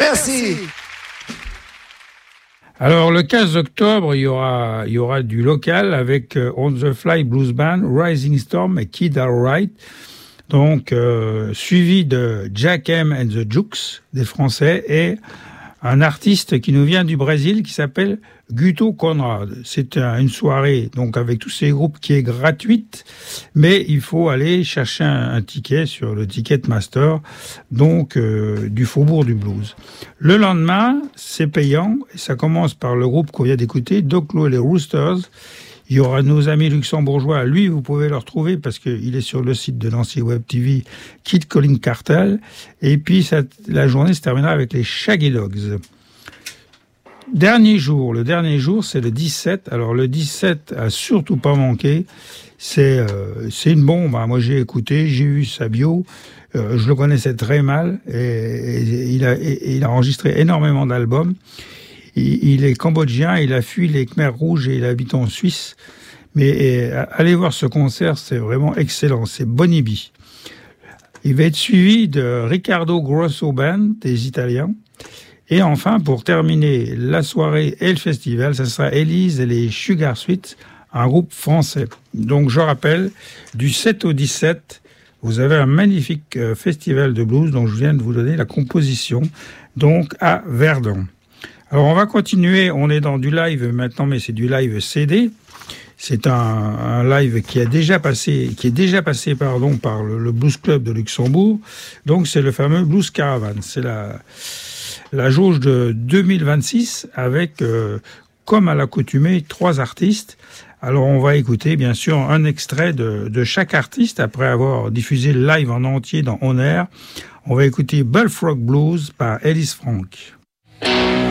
Merci. Alors, le 15 octobre, il y aura du local avec On the Fly Blues Band, Rising Storm et Kid Alright. Donc, suivi de Jack M and the Jukes, des Français, et un artiste qui nous vient du Brésil qui s'appelle Guto Conrad. C'est une soirée donc avec tous ces groupes qui est gratuite, mais il faut aller chercher un ticket sur le Ticketmaster, donc du Faubourg du Blues. Le lendemain, c'est payant, et ça commence par le groupe qu'on vient d'écouter, Doclo et les Roosters. Il y aura nos amis luxembourgeois. Lui, vous pouvez le retrouver parce qu'il est sur le site de Nancy Web TV, Kid Calling Cartel. Et puis, la journée se terminera avec les Shaggy Dogs. Le dernier jour, c'est le 17. Alors, le 17 a surtout pas manqué. C'est une bombe. Moi, j'ai écouté, j'ai vu sa bio. Je le connaissais très mal. Et il a enregistré énormément d'albums. Il est cambodgien, il a fui les Khmers rouges et il habite en Suisse. Mais allez voir ce concert, c'est vraiment excellent. C'est Bonibi. Il va être suivi de Riccardo Grosso Band, des Italiens. Et enfin, pour terminer la soirée et le festival, ça sera Élise et les Sugar Sweets, un groupe français. Donc je rappelle, du 7 au 17, vous avez un magnifique festival de blues dont je viens de vous donner la composition, donc à Verdun. Alors on va continuer, on est dans du live maintenant, mais c'est du live CD. C'est un live qui est déjà passé par le Blues Club de Luxembourg. Donc c'est le fameux Blues Caravan. C'est la jauge de 2026 avec, comme à l'accoutumée, 3 artistes. Alors on va écouter bien sûr un extrait de chaque artiste après avoir diffusé le live en entier dans On Air. On va écouter Bullfrog Blues par Ellis Frank.